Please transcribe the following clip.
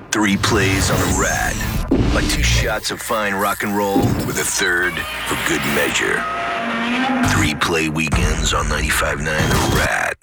3 plays on the Rad. Like 2 shots of fine rock and roll with a third for good measure. 3 play weekends on 95.9 The Rad.